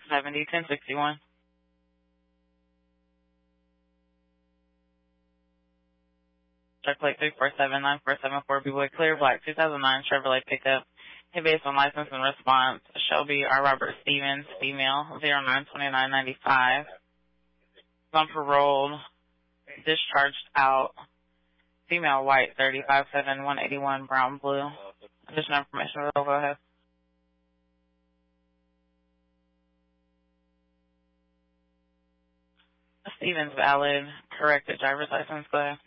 70-1061. Check plate 3479474 B-Boy Clear Black 2009 Chevrolet pickup. Hit based on license and response. Shelby R. Robert Stevens, female, 092995. On parole, discharged out. Female, white, 357181, brown, blue. Additional information, go ahead. Stevens, valid, corrected driver's license, go ahead.